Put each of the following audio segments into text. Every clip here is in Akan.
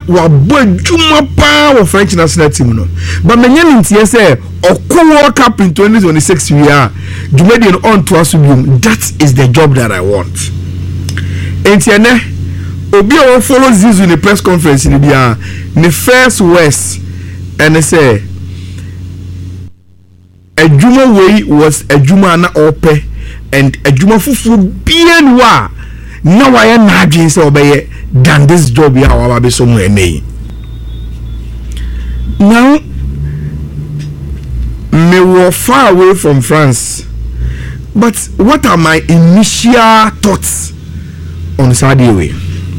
wa boy juma pa wo French national team no but menye ntie say Oko World Cup in 2026 we are Jumedian on to us. That is the job that I want. Entiene obi o follow Zizu in the press conference in the first words and they say Ejuma way was Ejuma na ope and Ejuma fufu bien wa na wa ya na adwen say obeye than this job ya wa be so mo eme. Now me were far away from France, but what are my initial thoughts on Saudi way?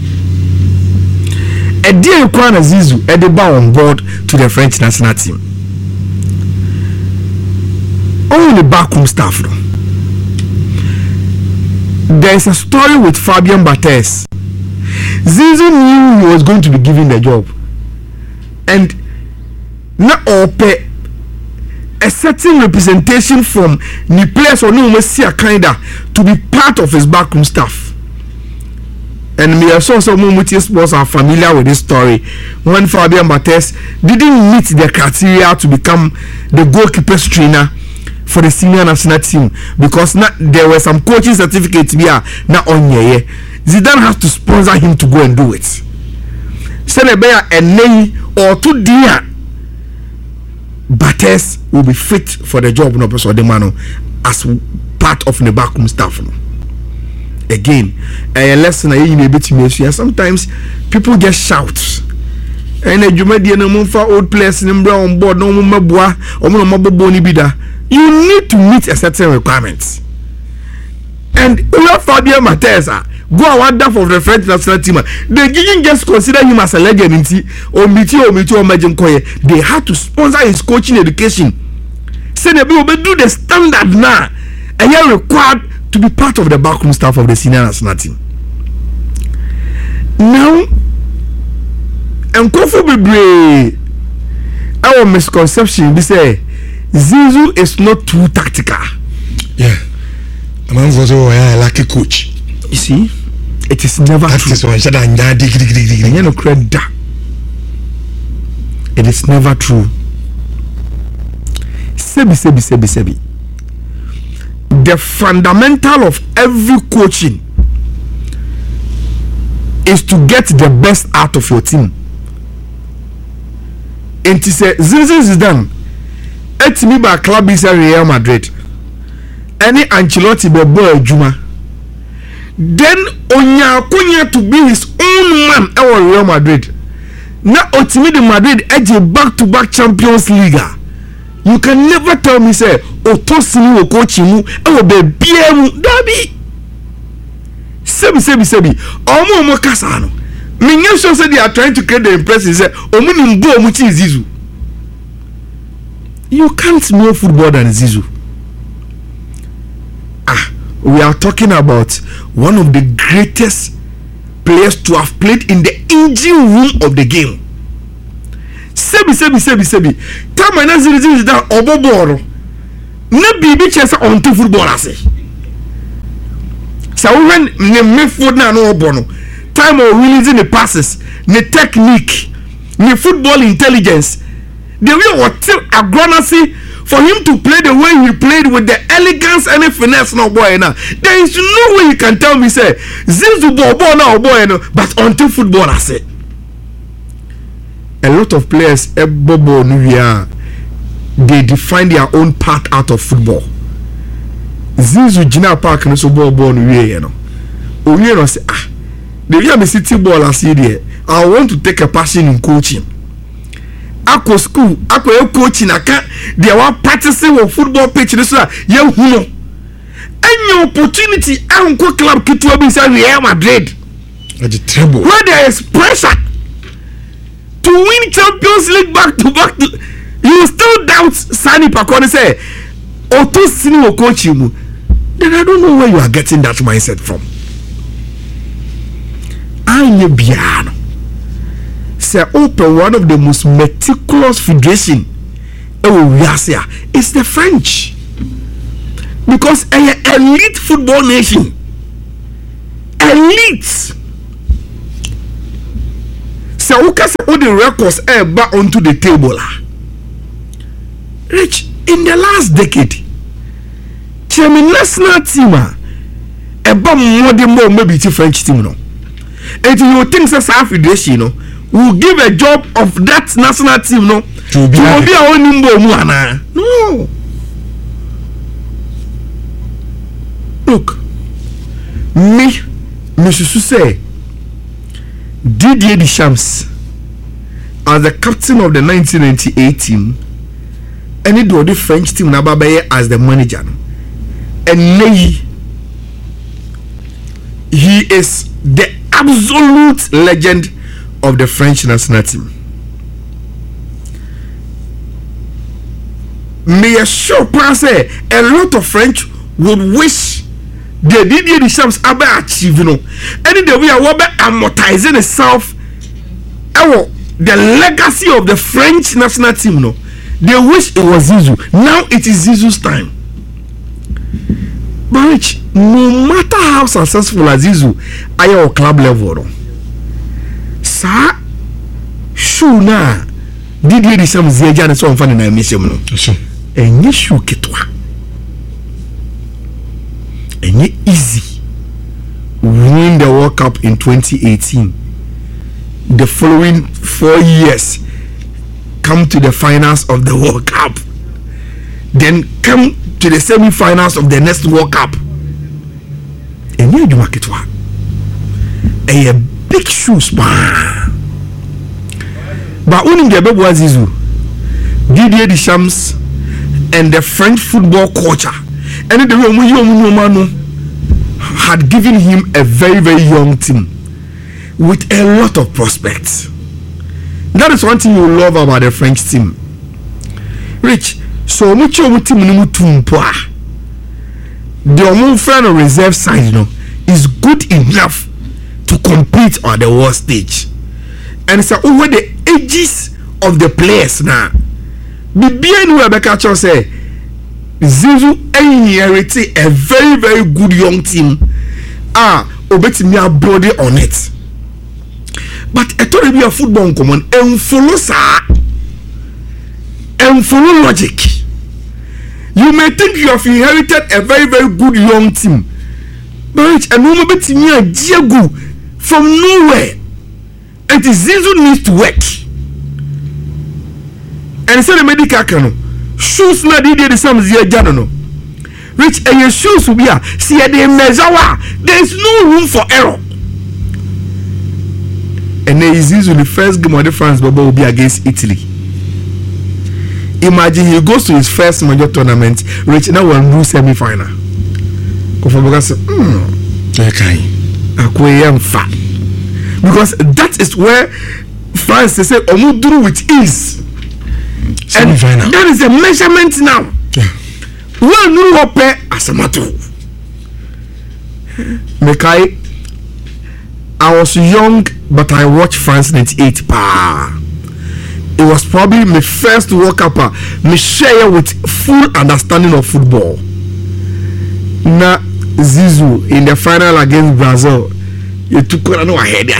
A dear Kwana Zizu Edeba on board to the French national team. Only backroom staff. No. There is a story with Fabien Barthez. Zizu knew he was going to be given the job, and not all pay a certain representation from the players or no kinda to be part of his backroom staff. And me also some Mumuti sports are familiar with this story. When Fabien Barthez didn't meet the criteria to become the goalkeeper trainer for the senior national team because there were some coaching certificates here not on here. Zidane has to sponsor him to go and do it. Senebea and Ney or two dear Barthez will be fit for the job no person the man as part of the backroom staff. No. Again, a lesson I may be to sometimes people just shout. And a Jumedian for old players in on board no mabua or maboni bida. You need to meet a certain requirements. And we have Fabien Barthez go a wonder for the French national team. They didn't just consider him as a legend or Imagine Koye. They had to sponsor his coaching education. Say they will do the standard now. And you're required to be part of the backroom staff of the senior national team. Now, and Kofi our misconception we say Zizu is not too tactical. Yeah. A man was a lucky coach. You see, it is never true. It is never true. Sebi. The fundamental of every coaching is to get the best out of your team. And to say this is done. It's me by club is Real Madrid. Any Ancelotti be boy Juma. Then Onya to be his own man at Real Madrid. Now ultimately Madrid edge back-to-back Champions League. You can never tell me say Otosini will coach him. I will be BM Derby. Sebi. Omo Kasano. Many sure say they are trying to create the impression say Omu Mbo Muchi Zizu. You can't know football than Zizu. We are talking about one of the greatest players to have played in the engine room of the game. Sebi. Time na Zizu is that oboboro. Na bibi chesa onto football ase. So when the midfield na no obono. Time of releasing the passes, the technique, the football intelligence, the way what agronacy for him to play the way he played with the elegance and the finesse no boy now. There is no way you can tell me say Zizu bobo now boy no, but until football I say. A lot of players bobo no they define their own part out of football. Zizu Gina Park no so bobo no you know. Oye no say the way me city ball as there. I want to take a passion in coaching. Ako school, ako coaching aka they were practicing on football pitch this so you know. Any opportunity anko club kitu be say Real Madrid. At the treble. Where there is pressure to win Champions League back to back you still doubt Sani Pakone say Otosini will coach you. Then I don't know where you are getting that mindset from. Anye Biano say open one of the most meticulous federation it's the French because an elite football nation So who can say all the records back onto the table? Rich, in the last decade, Chairman national team about more than more maybe the French team no. And you think that South Federation no will give a job of that national team no to be our own number no. Look, Mrs. say Didier Deschamps as the captain of the 1998 team, and it was the French team Nababaye as the manager, and he is the absolute legend of the French national team. May I sure say a lot of French would wish they Didier Deschamps abe achieve no, and the way I amortizing itself. The legacy of the French national team no, they wish it was Zizou. Now it is Zizou's time. But Rich, no matter how successful as Zizou at your club level no, sir, shoe na Didier Deschamps zeja ne so mfani na mission no. Enye shoe kitwa. Enye easy. Win the World Cup in 2018. The following 4 years, come to the finals of the World Cup. Then come to the semi-finals of the next World Cup. And you do market one. A big shoes, but only the baby was Zizou, Didier Deschamps, and the French football culture, and the Roman had given him a very, very young team with a lot of prospects. That is one thing you love about the French team. Rich, so much of team the Omo reserve side, you know, is good enough to compete on the world stage. And so over the ages of the players now, BBN Rebecca say Zizou inherited a very, very good young team. Obetimi body on it. But a total be a football common and follow logic. You may think you have inherited a very, very good young team, but a normal bit Diego from nowhere. And Zizou needs to work. And so the medical canoe shoes na Didier Deschamps no. Rich and your shoes will be a see they measure. There is no room for error. And then Zizou the first game of the France Bobo will be against Italy. Imagine he goes to his first major tournament, Rich now will lose semi-final. Because that is where France they say Omuduru with ease. And that is a measurement now. One new hope as a matter. Mekai, I was young, but I watched France 98. It was probably my first World Cup. Me share with full understanding of football. Na Zizou in the final against Brazil, you took no ahead.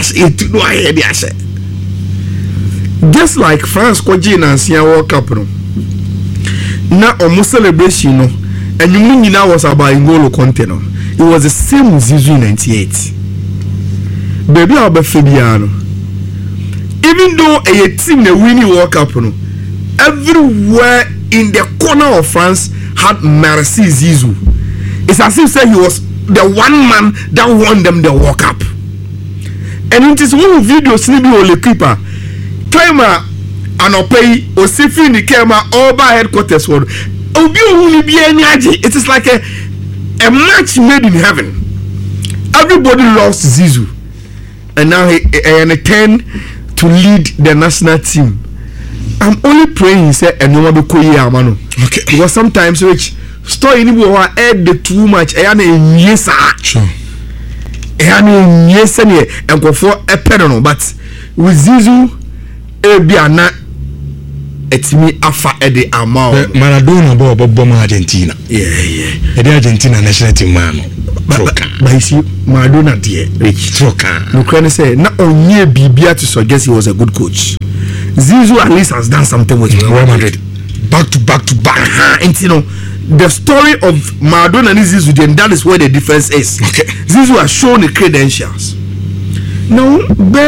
Just like France Koji and Sia World Cup no. Na almost celebration no, and you mean now was about N'Golo Kanté no. It was the same with Zizou in 98. Baby Albert Fabiano. Even though a team the winning World Cup no, everywhere in the corner of France had Merci Zizou. It's as if say he was the one man that won them the World Cup. And it is one video snippy or the keeper. Climber and pay or safety in the camera all by headquarters for it is like a match made in heaven. Everybody loves Zizou, and now he turned to lead the national team. I'm only praying he said and no one be okay, because sometimes which story any boy add the too much and yes sure and yes and go for a pedal, but with Zizou Ebiana etimi afa ede amount Maradona Bob Argentina. Yeah. The Argentina national team man. But you see, Maradona dear, rich. No can say not only Bibia to suggest he was a good coach. Zizou at least has done something with Real Madrid. Back to back. And you know, the story of Maradona and Zizou, then that is where the difference is. Okay. Zizou has shown the credentials. Now,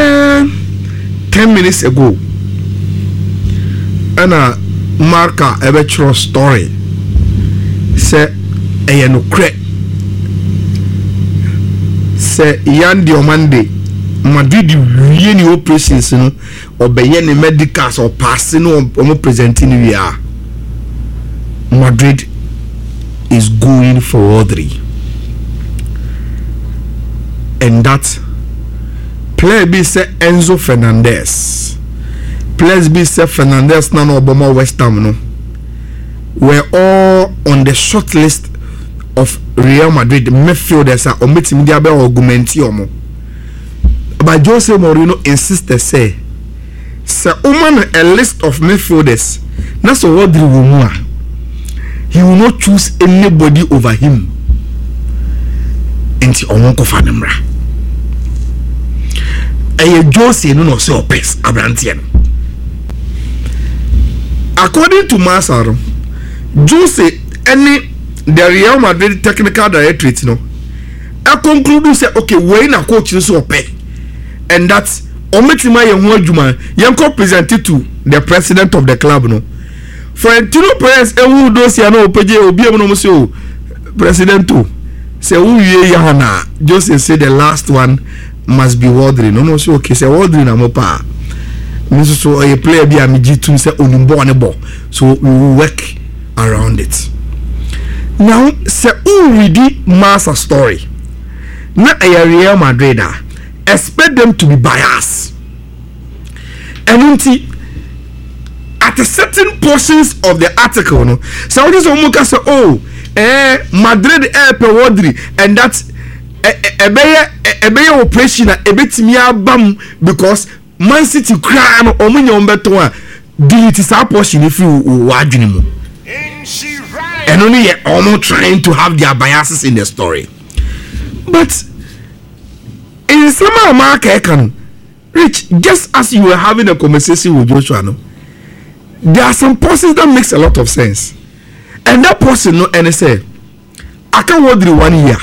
10 minutes ago, and Marca ever true story say a no cre say Yan Diomande Madrid really operations no or be any medicals or passing or presenting we are. Madrid is going for Rodri, and that player be say Enzo Fernandez. Players be say Fernandez na no Obama West Ham no. We're all on the short list of Real Madrid midfielders are omitting the argument yomo. But Jose Mourinho insisted say woman a list of midfielders. That's what Rodri will. He will not choose anybody over him. And he won't go for them. And Jose no say opes Abrantian. According to Massaro, Jose any the Real Madrid technical directorate, you know, I conclude say okay, when a coach is pay, and that's Ometima Yangwajuma, Yanko presented to the president of the club, no. Florentino Perez, who does ya no Peje Obiamono president too. Say who ye Yahana, Jose said the last one must be Rodri. No, so okay, say Rodri na mopa. So a player be a G2 say Onumbo, so we will work around it. Now, say who read the Massa story. Not a Real Madrid, expect them to be biased. And at a certain portions of the article, no, so this Omuka say, Madrid per Rodri, and that's a better operation a bit me bam because Man City cry no omunyo mbeto delete sa portion if you wadwene mu. And only almost trying to have their biases in the story. But in some America can Rich, just as you were having a conversation with Joshua, no, there are some portions that makes a lot of sense. And that person no and say I can work 1 year.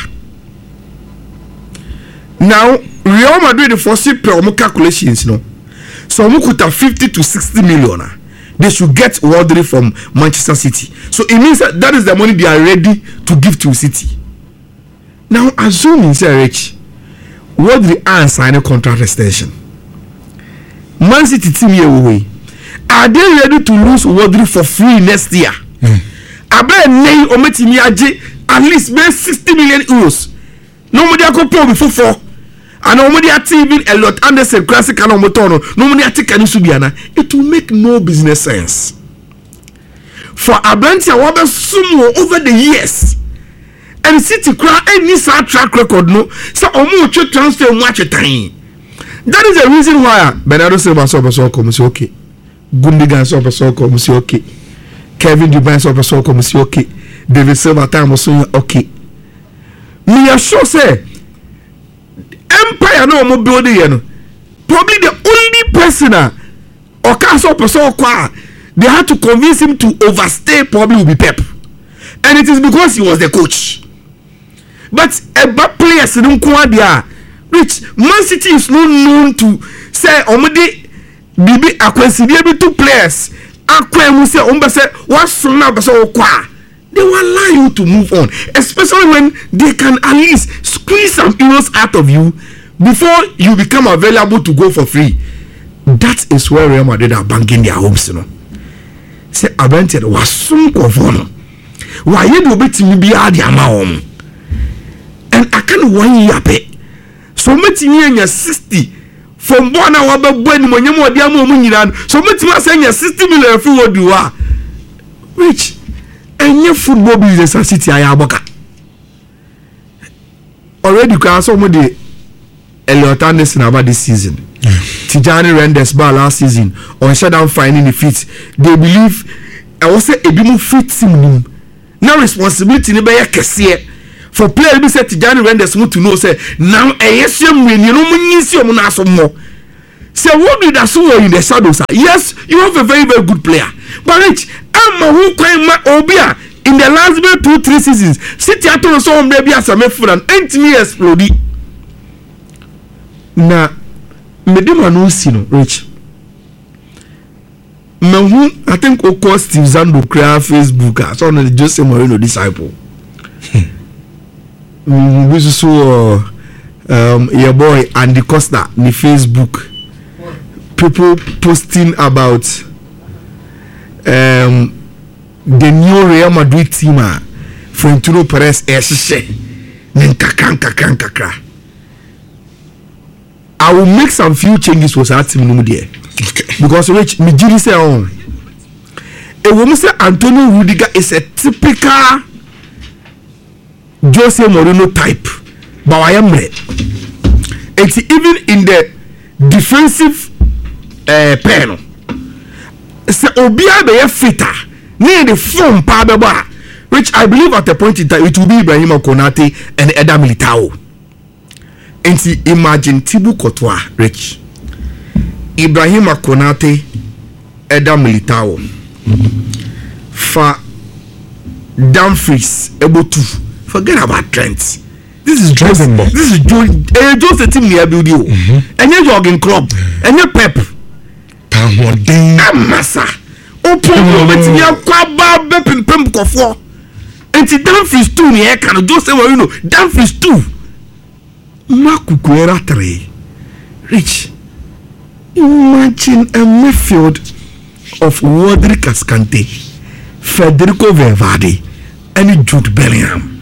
Now Real Madrid foresee per calculations, no. So we could have 50 to 60 million. They should get Rodri from Manchester City. So it means that is the money they are ready to give to City. Now assuming say Rich, Rodri and sign a contract extension. Man City team here away. Are they ready to lose Rodri for free next year? Abe name ometimi aje at least make 60 million euros. Nobody a pay before 4. And nobody a even a lot Anderson classic and motono. Nobody a take Subiana. It will make no business sense. For Abrantia wabe sumo over the years. And City cry any sad track record no. So omo transfer much time. That is the reason why Bernardo Silva so come say okay. Gundogan so come say okay. Kevin De Bruyne so come say okay. David Silva time so okay. Me sure say Empire no mo building here no. Probably the only person or castle person they had to convince him to overstay probably will be Pep. And it is because he was the coach. But a bad players in Nkwa Rich, Man City is not known to say omede bibi akwesibi 2 players akwa say say what's now they will allow you to move on, especially when they can at least squeeze some euros out of you before you become available to go for free. That is where Real Madrid are banging their hopes, you know. Say Abented was some conform. Why you do bit me be ad yama and I can't 1 year pay. So much in 60 from 1 hour when you more diamond. So much more saying 60 million if you would do Rich. And your football business at City Ayaboka. Already you can somebody Elliot Anderson about this season. Tijani Renders bar last season on shutdown finding the fit. They believe I was say a bit more fit team. No responsibility in the kesiye for players be set Tijani Renders to know say now yes you no munyisi omo na asomo. Say what did that so in the shadows? Yes, you have a very very good player. But Rich, I'm who claim my Obia in the last 2-3 seasons. City ato so maybe as a mefun and 8 years explode. Na medema no see no Rich. I think Oko Steve Zando create Facebook so on the Jose Mourinho disciple. We saw your boy Andy Costa on Facebook. People posting about the new Real Madrid team Florentino Perez kakra. I will make some few changes for that team no there. Because Rich Mijiri say a woman say Antonio Rudiger is a typical Jose Mourinho type. But I am it's even in the defensive panel. Say Obia be a fitter. Near the form Pababa. Which I believe at the point in time it will be Ibrahim Konate and Eder Militao. And see, imagine Thibaut Courtois, Rich. Ibrahim Konate, Eder Militao. For Dumfries, able to forget about Trent. This is Jose. This is Jose team near building. And you're jogging club. And you're Pep. Massa. Open moment in your kwaba bepin pem kofo. And see Dumfries 2 near can Jose Mourinho. Dumfries 2. Makukuera 3. Rich. Imagine a midfield of Rodri Cascante, Federico Valverde, and Jude Bellingham.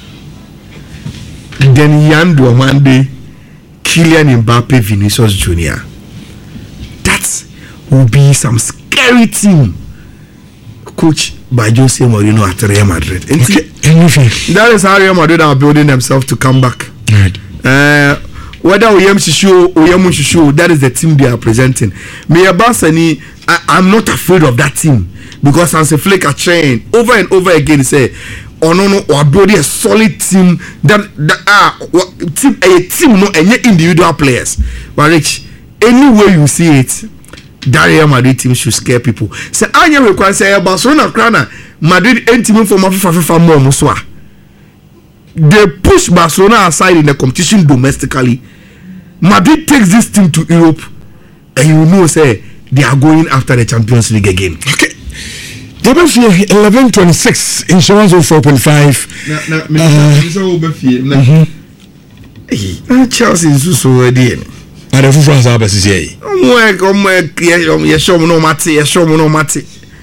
Then Yan Diomande, Kylian Mbappe, Vinicius Jr. That will be some scary team coached by Jose Mourinho at Real Madrid. Okay. That is how Real Madrid are building themselves to come back. Right. Whether Oyem Shishu or Oyem Shishu, that is the team they are presenting. I'm not afraid of that team because Hansi Flick are trained over and over again. Say, oh no, or building a solid team that a team no any individual players. But Rich, any way you see it, that Real Madrid team should scare people. Say, I never require say Barcelona, Crana, Madrid, and team for FIFA more Muswa. They push Barcelona aside in the competition domestically. Madrid takes this team to Europe, and you know, say they are going after the Champions League again. Okay. WFA 1126 insurance of 4.5. Chelsea is so ready. And the France are best here. Show me no mati.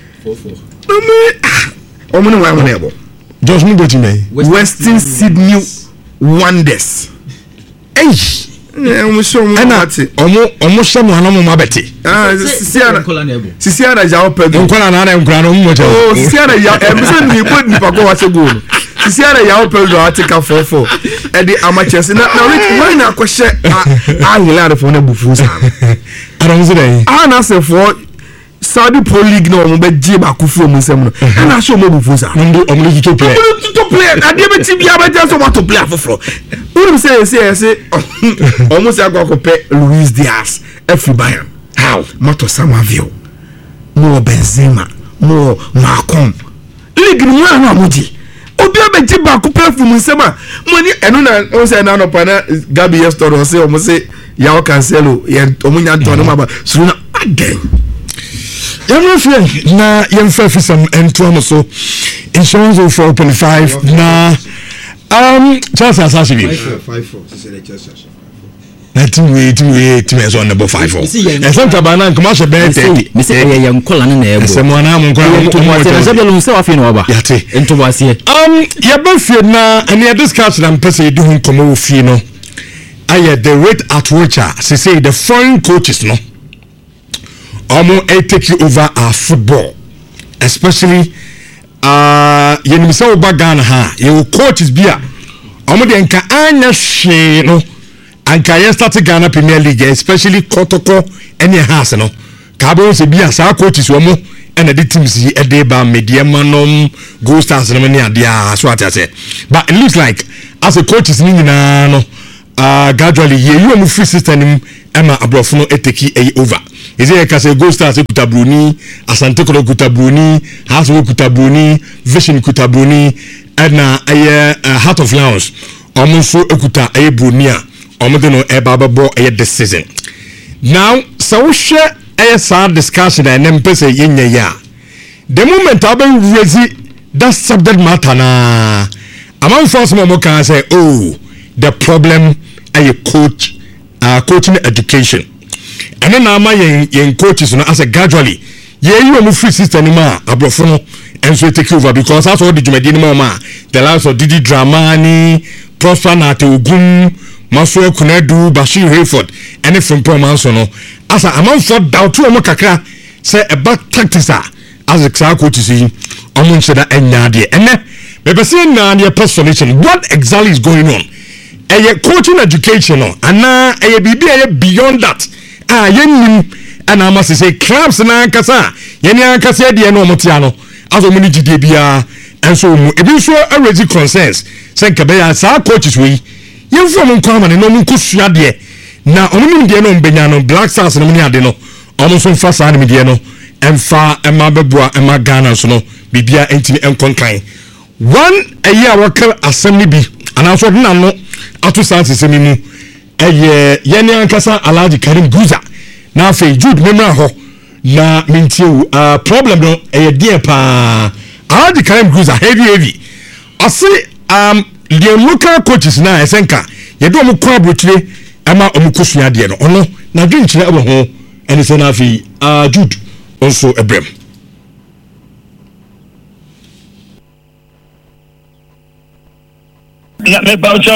4-4. Just me what you mean. Western Sydney Wonders. Hey. Almost some one mabeti. Sisiana Jao Pedro. Sisiana Yao Sisiana Yao Pedro article 4-4. And the amateurs. Now, why not question? I will add for Nebufusa. I don't say. I answer for Saudi Pro League no mo be jiba kufu mo nsem no na show mo bufusa omle to play na dey be tibia be just want to play afofro we say almost go pe Luis Diaz every Bayern how Mato Samavio mo Benzema mo Macron league no na moji obi be jiba kufu mo nsem a mo ni eno na o say na no pa na Gabi yesterday o say o mo say Yao Cancelo ye omunya ntone ma ba suru na again. Young friend, na young some and so insurance of 4.5 na Charles Asashi 5-4 Chelsea on number 5-4. And some Tabana commercial bed. Miss young Colin and someone I'm going to into was here. Yabuffy na and your discussion and Pessy doing Como Fino. I had the rate at which I say the foreign coaches no. Take you over our football, especially you know so Ghana ha your coaches bia the enka anya she no anka ye start Ghana Premier League especially Kotoko any house no kabo se bia sa coaches omo and the teams e dey ba media manom Gold Stars no many adia so what I said but it looks like as a coaches ni nyina no gradually you mu free system nim ema abrofo no eteki over is it ka say Gold Stars ekuta Bruni, Asante Kotoko ekuta Bruni, House ekuta Bruni, Vision ekuta Bruni, na Heart of Lions almost ekuta Bruni a omo no ebababo this season. Now so share sad discussion and empese yenya ya the moment I be raise that subject matter na among first mo can say the problem coaching education. And then now yen coaches as a gradually you free system ma abrofo no and so take over because that's all the jumedi ma the likes of Didi Dramani, Prosper Nate Ogum, Maswo Kunedu, Bashir Hayford and from Promanso no as a amount for doubt to kakra say about tactics as a coaches among that and me say na the person what exactly is going on coaching education and beyond that yenim and I must say clubs na kasa yenya kasa de no motiano as omuni gide bia and so ebi so already concerns say kebeya sa coaches we yen from nkwa no mu kusua de na omuni de no mbenya no Black Stars no muni ade no omo so fa sa ne de no emfa ema beboa ema Ghana so no bibia entimi enkonkan one year worker assembly bi and also na no atu sanse semi mu yene ankasa Alhaji Karim Guza na fe Jude memra ho na mintiu problem no dear pa Alhaji Karim Guza heavy ase the local coaches na esenka ye do mo kwa brotire ama omukosua de no ono na dwenkyere ebo ho ene se na fe Jude also ebrem na me baucho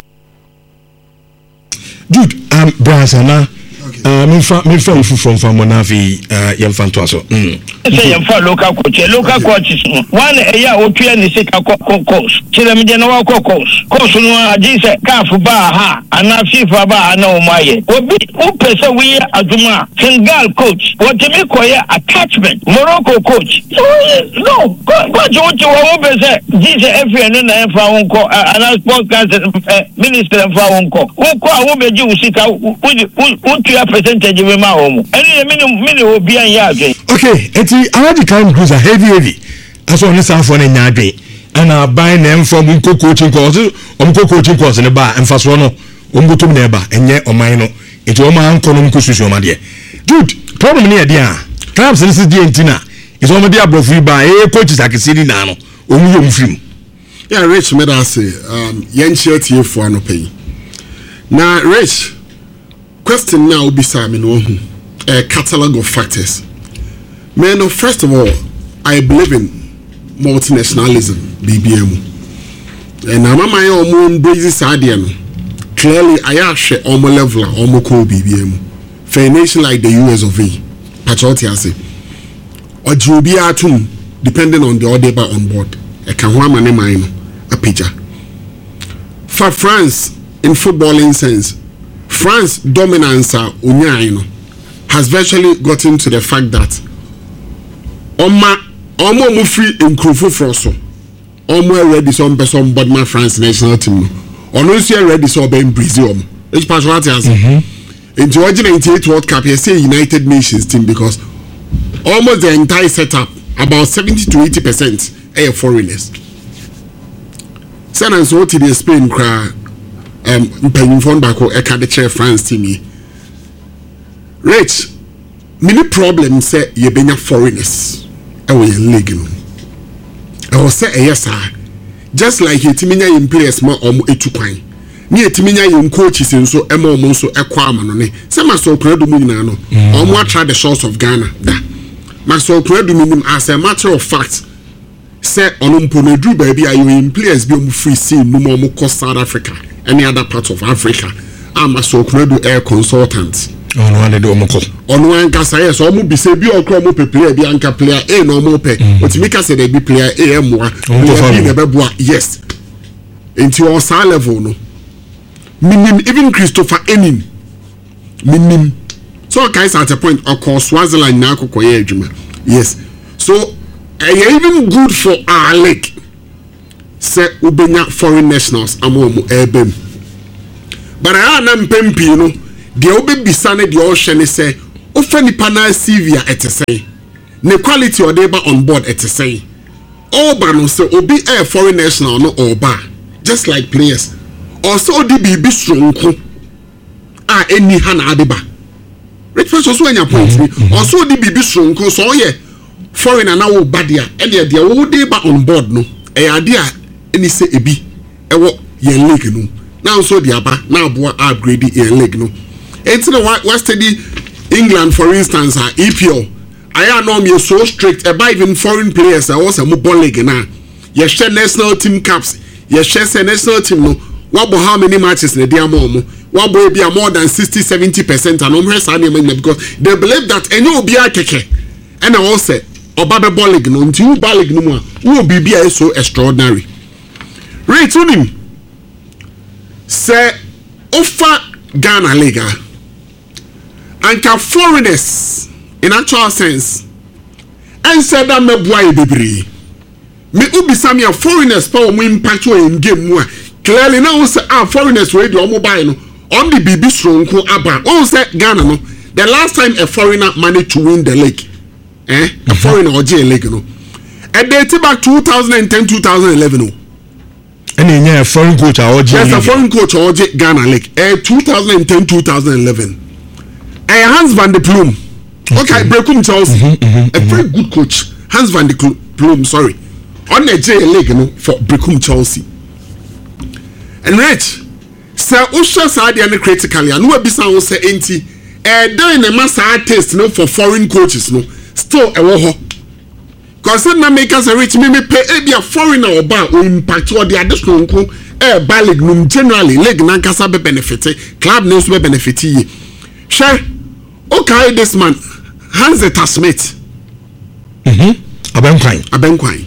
Jude Brasana me from Monavi Yemfanto so say yemfa local coaches one eya otue ni sika course chire me na wa course no agi se CAF ba ha ana FIFA ba na o maye obi o pese we aduma Senegal coach what me koye attachment Morocco coach no coach o pese gise FN na enfa wonko ana sport council minister enfa wonko wonko a wo beji usika wo percentage we ma omo eni mini obi an ya adwen okay eti Alhaji Karim Guza heavy aso on sa for na nya adwen ana ban na emfo mu coaching course ne ba emfaso no ombutum na eba enye oman no eti o ma anko no mkususu o ma de dude problem ne de a clubs this de entina is o ma de abrofu ba coaches akesiri na no omu yom film yeah Rich made us say yen tie fo anopai na Rich question now be Simon a catalog of factors. Man, first of all, I believe in multinationalism, BBM. And I'm my own basis ideal. Clearly, I ask on my level, on my core BBM. For a nation like the US of A, Patriotic, or Jubia too, depending on the order by on board. A Kahwama mine, a pitcher. For France, in footballing sense, France dominance has virtually gotten to the fact that Omo mu free Nkrofo Froso Omo ready some person but my France national team ono so ready so be Brazil which passport has in 1998 World Cup you say United Nations team because almost the entire setup about 70 to 80% are foreigners. San and so to the Spain cry mpanyim phone back or the chair France team. Rich, many problems say you benya foreigners. Ewe league no. I was say yes sir. Just like etiminya in players ma omo etukwan. Ni etiminya in coaches nso ema omo nso ekwa ama no ne. Se maso operedo mu nyina no. Omo atra the shores of Ghana. Da. Maso operedo mu as a matter of fact. Say onumpo no dru baby ayo in players bi omo free scene no mo ko South Africa. Any other part of Africa, I'm a so called air consultant. On one do moko. On one case, yes, or be say be or chromo player, be anchor player, a no more pay. But make us say they be player A.M. Yes. Into our side level, no. Minim, even Christopher Enin. Minim. So, guys, at a point, of course, Swaziland now, yes. So, even good for our league. say ubenya foreign nationals amomo ebem but I na mpempi no de obebisa ne de ohwe ne say ofa nipa na CV a etesey ne quality or deba on board etesey oba no say obi a foreign national no oba just like players also odi bibi stronko a eni ha na adeba rich person so anya point also odi bibi stronko so ye foreigner na wo badia e de wo deba on board no e ade a eni say ebi e wo ye league no now so the aba now boa upgrade in league no enti no wa study England for instance EPL I know me so strict about even foreign players I was a mobile league na you share national team caps you share national team no what how many matches in the dia more what boy be more than 60-70% and because they believe that any obi akeke and I also obabe ball league no until ball league no more be so extraordinary rate on him say offer Ghana league and can foreigners in actual sense and said that me boy bebre me ubi sami a foreigners power mo impact in game more clearly now say foreigners wey dey mobile no on the BB stronko aba on say Ghana no the last time a foreigner managed to win the league a foreigner or J league no and they take back 2010-2011 no and a foreign coach or yes a foreign coach or Ghana league 2010-2011 Hans van der Ploem okay Brecum Chelsea a very good coach Hans van der Ploem sorry on the J league no for Brecum Chelsea and rich say usha sa dey critically and we be say say enti then a master test no for foreign coaches no still e wo ho cause na make us rich me pay e be a foreigner or ba o impact or the additional nko ba league no generally league na kasa be benefit club no be benefit yi share okay this man Hans Smith Abenkwan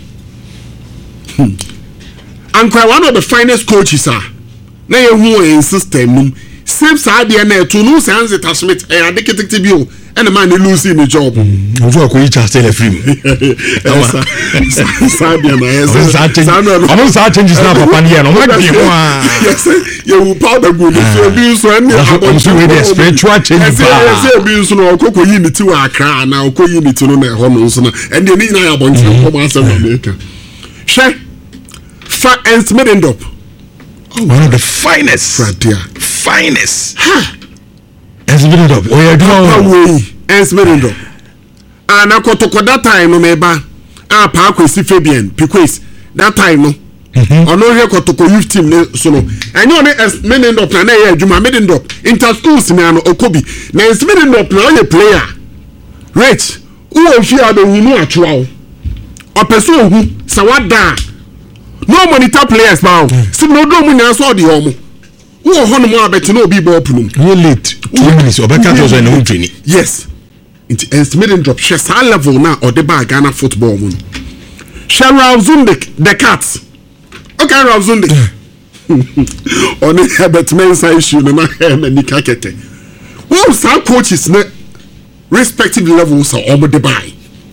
and one of the finest coaches are na ye hu in system num same side there na to no Hans Smith adeketekte bio and man lose in the job ojo akoyi cha stay free Sabia na yes I'm not changes na papa ne no ma bi ho yes you will powder good so be so any about spiritual change say be so no okoyi ni ti wa Accra na okoyi ni ti no na ho no so na and the na ya bonti come answer America share fa and made up one of the finest finest Esmerind up. Oh yeah, do Esmerind up. And akotoko that time no meba. Pa Kwesi Fabian Piquet that time no. Ono here kotoko youth team ne so no. Enyo ne Esmerind up na ye adwuma Esmerind up. Inter schools me ano Okobi. Na Esmerind up na ye player. Rich. Who ofi abehunu atwa wo. Opeso ohu sawada. No monitor players now. Si no do mu nya so de omo. Who on more bet no be ball plum. You late 2 minutes or back out in training. Yes. It's estimated drop share high level now or the bar Ghana football moon. Share Zundik the cats. Okay, Ralph Zundik. On the Herbert Mensa issue no na and Nikakete. Who some coaches ne respective levels are over the buy.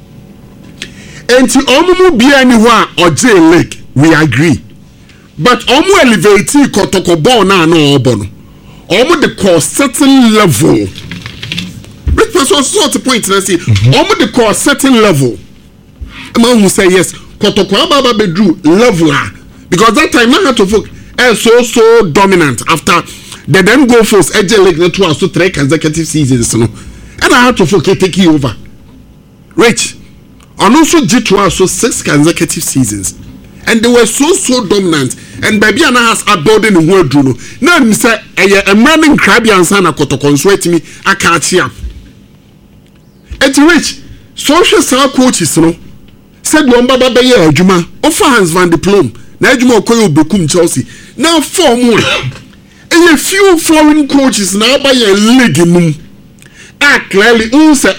And to omu be anywhere or J Lake, we agree. But omu elevate kotoko ball na no obono. Omu the call certain level. Which person sort of point na say omu the call certain level. A man who say yes, kotoko ababa bedru level because that time na to folk so dominant after they then go for AJ League na 2 so 3 consecutive seasons no. And I had to folk take you over. Rich. And also G2 so 6 consecutive seasons. And they were so dominant. And baby Anna has a building in word Bruno. Now me say a running crabby and sana kotoko sweat me I can't see up. It's rich. Social star coaches no said one baba be ye adwuma offer Hans van der Ploem. Na adwuma okoyo Brecum Chelsea. Now 4 more. And a few foreign coaches now by a league num. Clearly say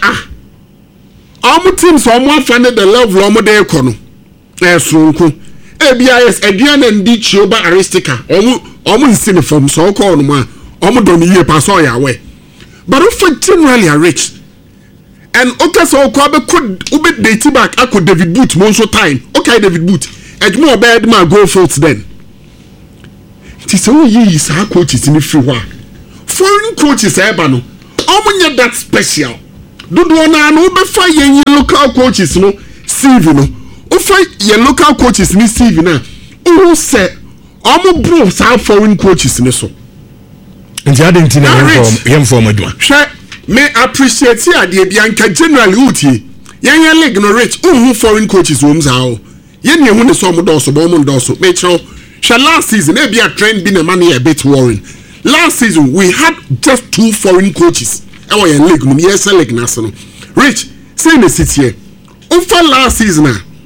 all teams are more funded the level of the economy. Sonko. ABIS Adrian and D Chioba Aristica. Almost in the form so called man. Almost don't hear pass all your way. But if generally are rich. And okay, so Kwabe could ubit date back. I could David Boot monso time. Okay, David Boot. adwuma obed ma go forth then ti say we yi sa coaches ni free wa foreign coaches eba no omunye that special dodo na no be fa yen local coaches no CV no o fa yen local coaches ni CV na o say omo bro sa foreign coaches ni so nti adenti na yem form adwa hwe me appreciate ade bia nka generally utie yen league no rich foreign coaches wo mza o yen hu ne so mo do so bo mo do so me chro hwe last season e bia trend bi na man a bit worrying. Last season we had just 2 foreign coaches our league no yes league national rich say in the city here over last season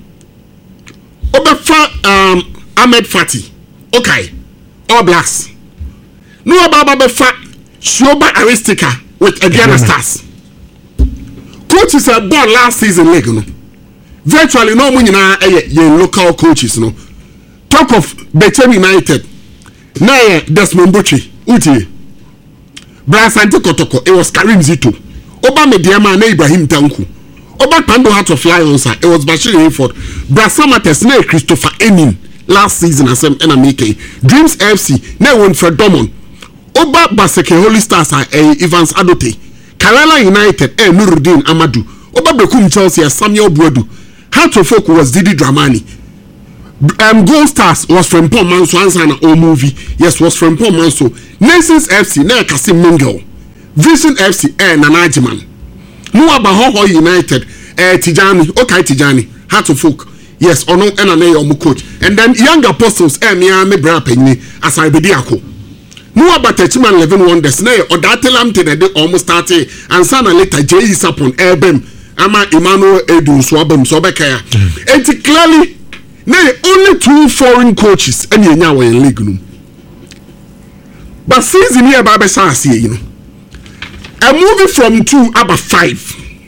obefa Ahmed Fati okay All Blacks no about befa Shoba Aristika with Adiana Stars coaches are born last season league no virtually no mo nyina local coaches no talk of Bechem United na Desmond Butchie uti Brasante Kotoko it was Karim Zito Oba Mediama na Ibrahim Tanku Oba Pando Heart of Lions it was Bashir Hayford Brasamates na Christopher Enin last season asem enamike Dreams FC na Winfred Domon Oba Baseke Holy Stars Evans Adote Kerala United Nuruddin Amadu Oba Bekum Chelsea Samuel Buadu Heart of Folk was Didi Dramani Gold Stars was from Paul Manso Ansana O movie yes was from Paul Manso Nations FC na Kasim Mingel Vision FC Nanajiman Nuaba Hoho United Tijani okay Tijani Heart of Folk yes ono na coach and then Young Apostles me bra penni asabediako Nuaba Techiman 11 Wonders na Odatelam te de almost started ansana later J Sapon Ebem ama Emmanuel Edu so abem so bekaya and clearly only 2 foreign coaches and you know in league no. But season here Baba Sasi, you know. I'm moving from 2 about 5.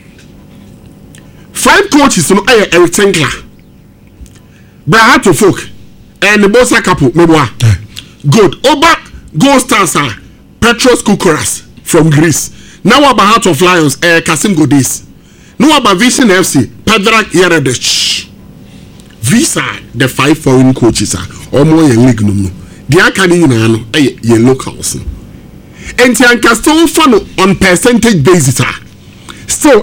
5 coaches no Eric Tenkler. Brahato Folk and the Bossa Capo Meboa. Good. Oba Gold Stars are Petros Koukoras from Greece. Now about Heart of Lions Kasim Godis. Now about Vision FC Pedrak Yeredesh. These are the 5 foreign coaches or more in league no. The academy no ye locals. And the still fun on percentage basis still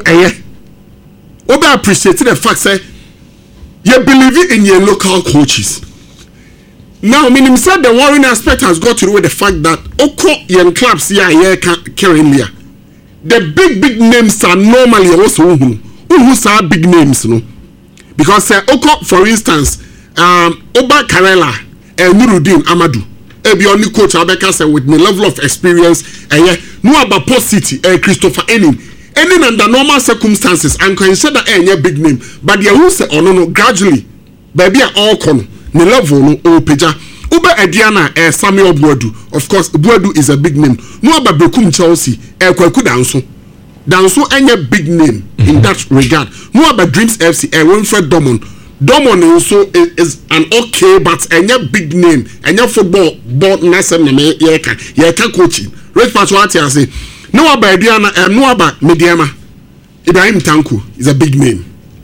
Oba appreciate the fact say you believe in your local coaches. Now meaning said the worrying aspect has got to do with the fact that Oko young clubs here currently the big names are normally also who are big names no. Because Oko, for instance, Oba Karela and Nuruddin Amadu, be only coach Abeka say with the level of experience, no about Port City, Christopher Enin under normal circumstances, and consider any big name, but the who say no gradually, baby all con, the level no peja. Uba Ediana, Samuel Buadu, of course, Buadu is a big name. No about Bekum Chelsea, Kwaku Danso. Danso any big name in that regard. No about Dreams FC Winfred Domon. Domon also is an okay but any big name. Any football board nasa yeka coaching. Rich Pachuati I say no about Diana no about Mediama. Ibrahim Tanku is a big name.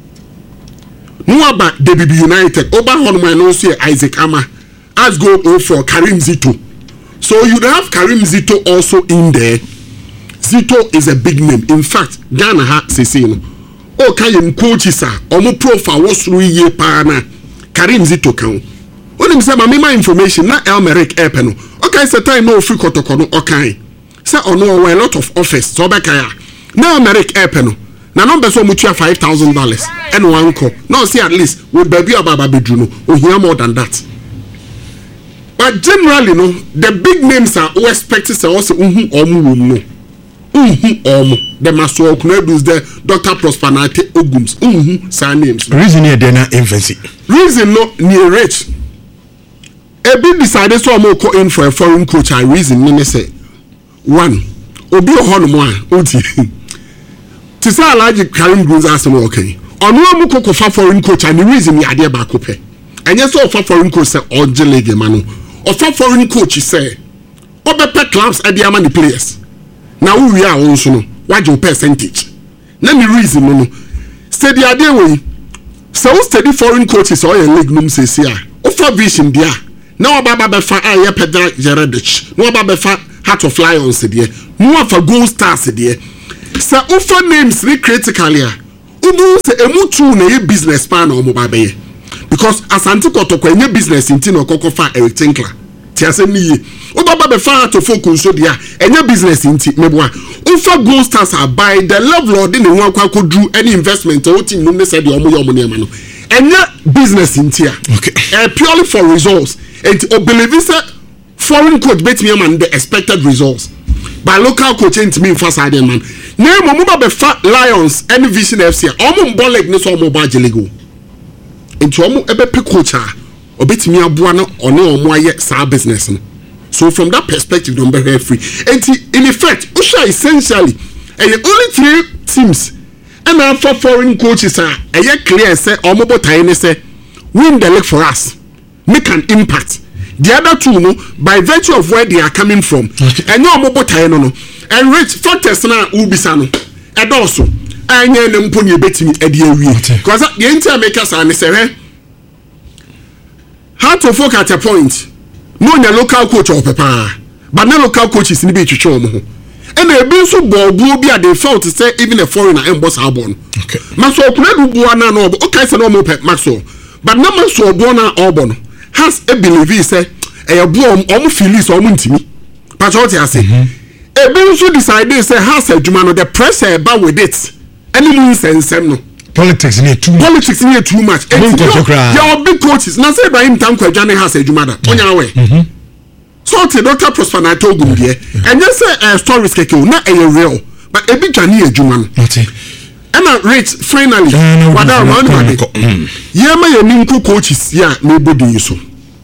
No about DBB United. Oba Honman also Isaac Ama. As go for Karim Zito. So you have Karim Zito also in there. Zito is a big name. In fact, Ghana ha sesino. O kayem coaches are omo profile was through ye pana. Karim Zito kan. When him say my information na Elmerick Epeno. Okay, say time no free kotokono okay. Say ono a lot of office so bekaya. Na Elmerick Epeno. Na number so mutua $5,000 and one call. No see at least with baby ababa bedruno. O hear more than that. But generally no, the big names are expected to also no. The master of Knebus there, Dr. Prosperity Ogums, sign names. Reason here, they're not infancy. Reason no near rich. A bit decided so I'm going in for a foreign coach. I reason, me say, 1. Obi Honma, Oti. To say a large Karim Grooms asked me, okay. On one moko for foreign coach, and the reason me idea back up. And yes, so for foreign coach, say, or Jelege Manu. Or for foreign coach, say, Obepe clubs at the Amani players. Now we are also what your percentage. Let me reason no. Say the idea way So study foreign coaches or your league num says here. Offer vision there. No baba befa a Pedra Jeredich. No baba befa Heart of Lions there. No for Gold Stars there. So offer names re critically. Ubu se emutu na ye business plan or mobile. Because Asante Kotoko any business in Tino Kokofa Eric Tinkler. Tiasem ni. Obaba befa to focus so there. Any business in Mebwa. Offer Gold Stars are by the level of the one could do any investment or team no said your money. And business in here. Okay. Purely for results. And believe it, foreign coach bet me man the expected results. By local coach into me for side man. Name Momuba Befa Lions and Vision FC. Omo Bolek no so mobile jeligo. Into Omo ebe pe coach or bet me abuana or no moye sa business. So from that perspective, don't be free. And in effect, Usha essentially and only 3 teams. And now for foreign coaches are clear say or mobile time say win the league for us. Make an impact. The other two no by virtue of where they are coming from. Okay. And no mobile time no. And rich factors now will be sano. And also I know put you bet me at the because the entire makers are necessary. How to focus at a point. No the local coach or papa. But no local coaches in the beach show. And they been so bold, they felt to say even a foreigner and boss Albon. Okay. Maxwell Buana no, okay, so no more Maxwell. But no Maxwell Buana Albon has a belief, say, a bomb almost feelings or me. But what I say, a been so decided, say, has a Jumano, the press about with it. Any means and some politics near too much. Your big coaches, not say by him, Tanko Johnny has a Jumada on your way. So the Dr. Prosper na told him here, and just say stories keke not a real, but a big Johnny a Juman. And I rich finally. What I want yeah, my Minko coaches, yeah, nobody so.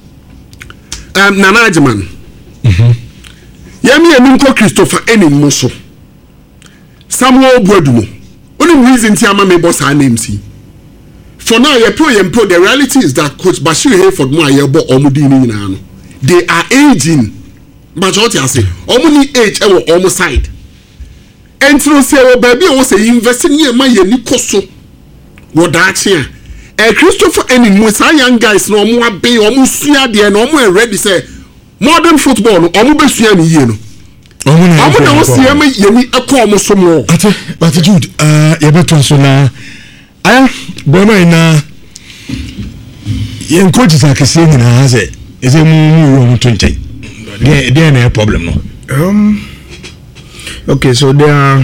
Nana Jaman. Yeah, me a Minko Christopher any muscle. Samuel Bodumo. Only reason Tiama may boss her name see. For now, you pro the reality is that Coach Bashir Hayford Moa Yebo Omudini Nano. They are aging. But what I say, almost age or almost side. And through say, oh baby, I was investing in my Nikoso. What that's here. And Christopher any most young guys no more be almost there no more ready say modern football almost be suya ni yeno. I'm not see me yemi akọ almost some more. But Jude, you better so na. Aya, boy na. Yen coaches are saying na say. Is a more 20? There no problem no. Okay, so there are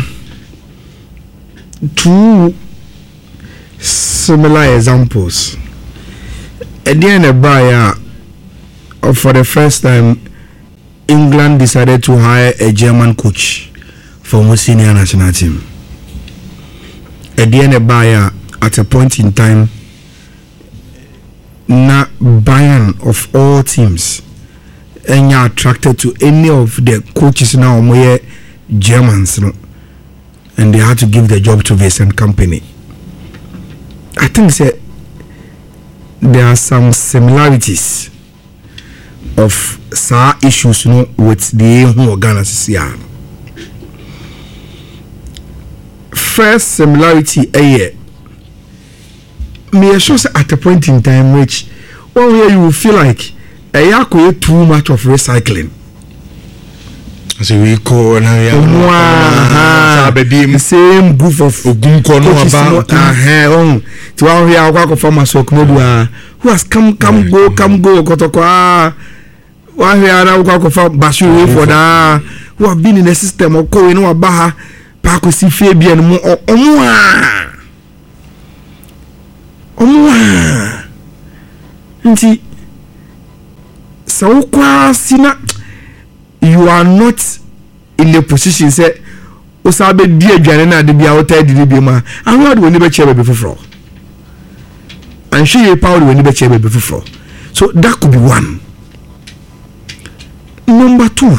2 similar examples. At the end of Bayer, for the first time, England decided to hire a German coach for the senior national team. At the end of Bayer, at a point in time, na Bayern of all teams and you're attracted to any of the coaches now more Germans no? And they had to give the job to Vincent Company. I think there are some similarities of some issues with the organization. First similarity me sure at a point in time which one where you will feel like a create too much of recycling. So we call the same group of to one here our farmers who has come go kotoko one here now Bashu for that who have been in the system of going over Baha Pakusi Fabian nti so kwa sina you are not in the position say osabe di adwane na de bia wota di bi ma award woni be chair be foforo and she power woni be chair be foforo so that could be one. Number 2,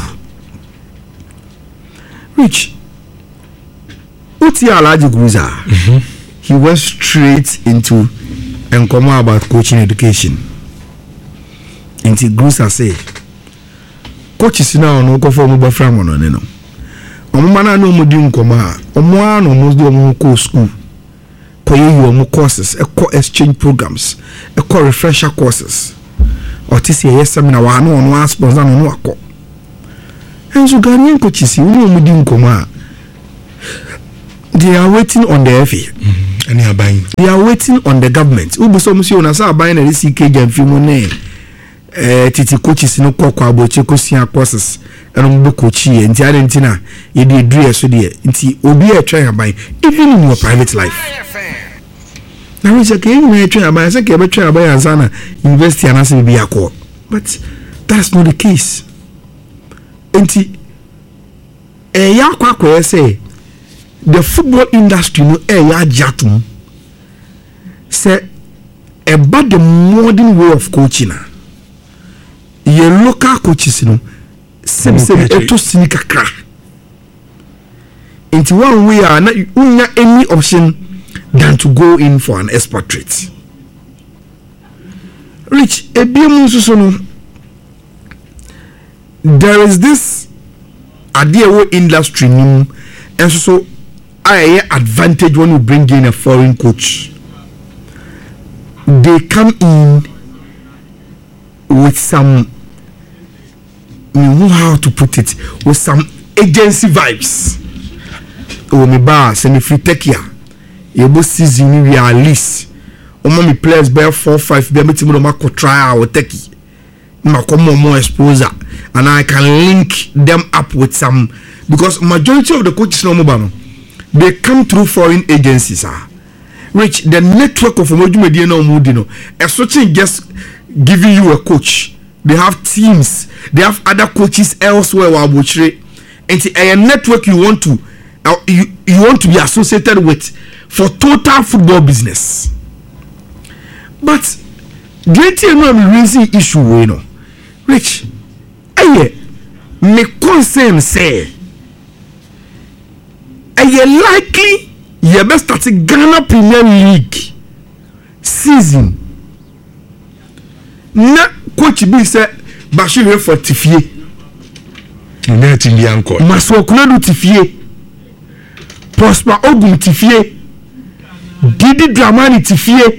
Rich Uti Alaji Guza. He went straight into and come about coaching education. Into Guza say, coaches now no go for mobile from on no. Omana no mudi nkoma. Omwa no must do mo school. koye your courses, exchange programs, refresher courses. Or to say yes, seminar one sponsor no ako. And so Ghanaian coaches, they are waiting on the FA. And they are buying. They are waiting on the government. Ubusomusi onasa buying a CK Jamfimone. Titi coaches no kwa boche kosia courses. And coachy and Tiarentina. You did dress so dear. Inti obi a try buy even in your private life. Now it's okay, you try buy. I say you try buy Azana university and answer be a call. But that's not the case. Inti ya kwa say the football industry no ya jatum say about the modern way of coaching. Your local coaches no same eto sinika kra. Into one way are not any option than to go in for an expatriate. Rich no, there is this idea industry and so I advantage when you bring in a foreign coach. They come in with some, how to put it, with some agency vibes. Oh, me bar send free take here. You both season we are least. Me players bear 4-5. Be me team no mako try or take it. Mako more exposure, and I can link them up with some because majority of the coaches no mobile. They come through foreign agencies. Which the network of Omojumedie no Mudino. A switching just giving you a coach. They have teams. They have other coaches elsewhere. And a network you want to be associated with for total football business. But the raising issue, you know, Rich, me concern say. Are you likely you best start Ghana Premier League season? Na coach be say Bashir for Tifie. Net in the anchor. Masokuna Tifie. Prosper Ogun Tifie. Didi Dramani Tifie.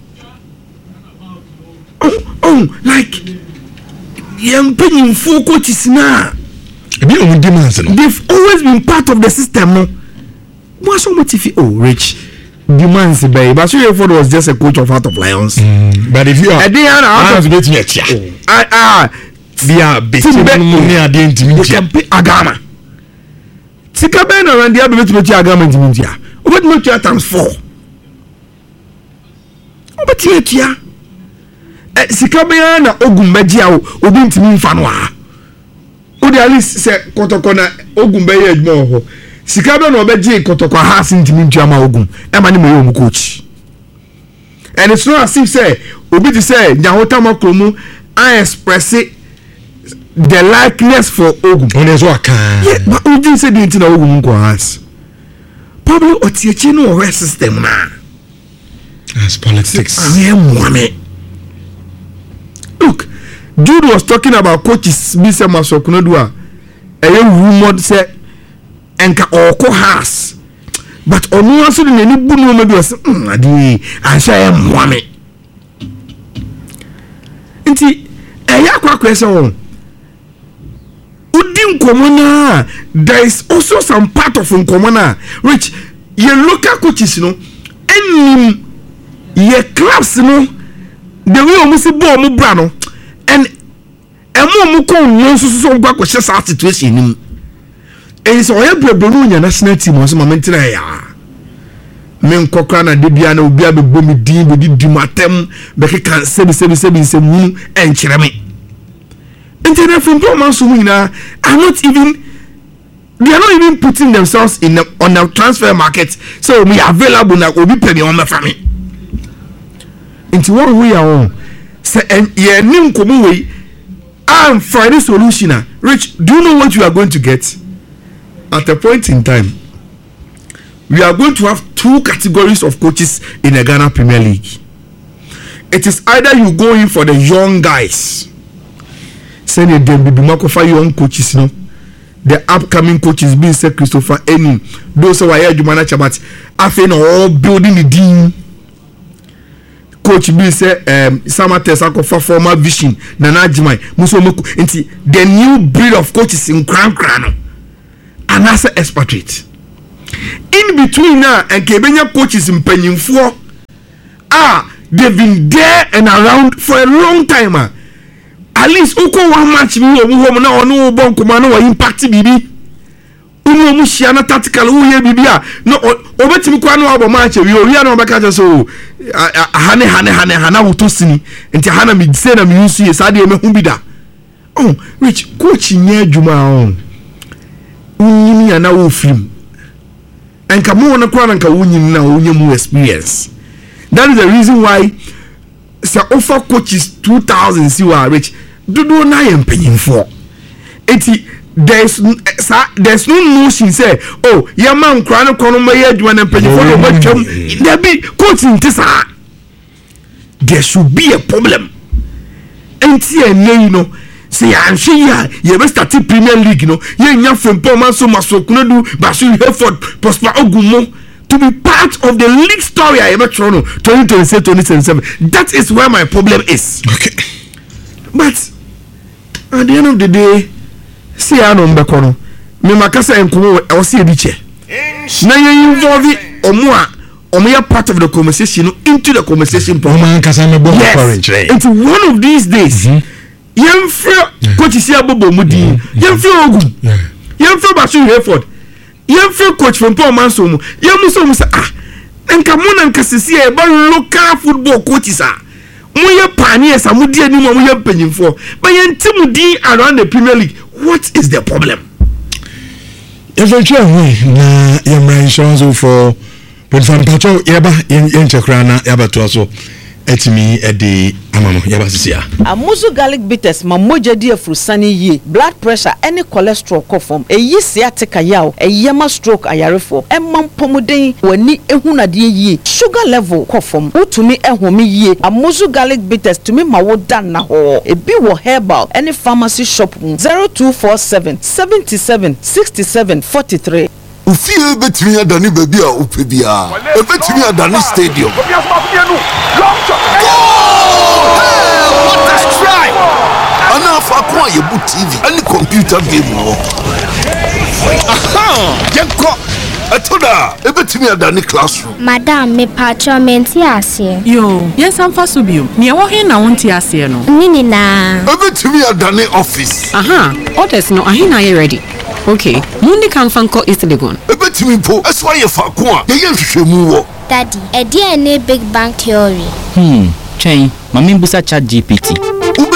Oh, like young penny full coaches now. They've always been part of the system, no? What's so much if you Rich demands baby? But so Ford was just a coach of Heart of Lions. But if you are they are Agama. Tikabena and the other Agama in India. What much times 4? But here, Sikabena Ogumbeja Ubinti Fanwa. Odi at least say kotokona ogun be ye adwuma ho sika be no obeje kotokwa ha sintimi ntuama ogun e ma ne me yom coach and it's not as if say obi to say nyahota makromu I express the likeness for ogun on is what can yeah but ogun say the thing ogun nko has probably otiechi no we system na as politics look Jude was talking about coaches Bisa Masokunodua. A rumored say Enka Oko has. But on one side, any bunu maybe was I say I'm one. Inti Ayakwa question. Udim Komona. There is also some part of Unkomona. Which your local coaches, you know, and your clubs, you know, the way almost a bomb brano. And more no so back with such situation. And so I have a national team was momentum. Men Kokana Debiano Biabe Bumi D with Dumatem, Becky 777 and Cherami. Internet from Thomas Wina are not even putting themselves in on the transfer market. So we are available now, will be penny on the family. Into what we are on. Say and yeah, nim komu way. I'm Friday solution. Rich, do you know what you are going to get? At a point in time, we are going to have 2 categories of coaches in the Ghana Premier League. It is either you go in for the young guys, send them be young coaches, no, the upcoming coaches being said Christopher Enin, those who are here Jumana Chabat, I think all building the team. Coach being said Sama Tesako for former vision, Nana Jimai, Musomoku, into the new breed of coaches in Crown Crano, and as an expatriate. In between now and Kebenya coaches in Penny 4, they've been there and around for a long time. At least uko one match me wo na ono bon kuma na wa impact bibi unu mu hia na tactical wo ye bibi a no obetimi kwa na obo match wi ori na obeka je so hane wo to sini nti hana mi say na mi use ye sade me hu bi da oh rich coach nya adwuma on unyimi ya na wo film enka mo na kwa na nka unyimi na unyemu experience. That is the reason why sir offer coaches 2000 see were rich do na yem penyin for eti there's no notion say oh your man kran kono ma ye adwuma na penyin for no batwam there be coaching tisa there should be a problem enti you know say I'm sure you be start Premier League you know ye nya fempo man so masokuna du Basu Hereford Prosper Ogumo to be part of the league story I ever thrown 2026-2027. That is where my problem is. Okay. But at the end of the day, see I don't back me makasa enkumo I was see biche. Na you involve omo part of the conversation into the conversation. Yes. It's one of these days. Yemfre coach isia bobo mudi. Yemfre Ogun. Yemfre Basu Hereford. Yemfre coach from Paul Mansomu. Yemuso say enka mona nka sisi e ba local football coaches moye pioneers amudi ani mo moye panyimfo but yentimudi around the Premier League. What is the problem? Eventually na yemra insurance for but from patrol yeba yenchekra na yaba to so etimi edi amamo yaba sisia amuzu garlic bitters mamoja die frusani yi blood pressure any cholesterol kofom eyi sciatica yaw eyema stroke ayarefo emam pomuden wani ehunade yi sugar level kofom utumi ehome yi amuzu garlic bitters tumi mawoda na ho ebi wo herbal any pharmacy shop 0247 77 67 43 Ufie betimi adani baby a upebia ebetimi adani stadium what a strike ana fa kwa yebu TV any computer game wo yenko atoda ebetimi adani classroom madam me patcho menti ase yo yes am faso bio me wo he na wonti ase no nini na ebetimi adani office orders no ahina ye ready. Okay, Mundi can fanko East Legon. Ebetimi po, eswa ye fa ko a, ye nhwehwemu wo. Daddy, e dey na big bang theory. Chain, mami busa chat GPT.